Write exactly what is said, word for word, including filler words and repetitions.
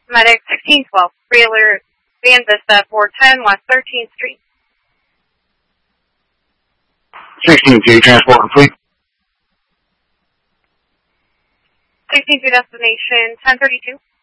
Medic sixteen twelve, Trailer Van Vista, four ten West thirteenth Street. sixteen two, transport complete. sixteen two, destination ten thirty-two.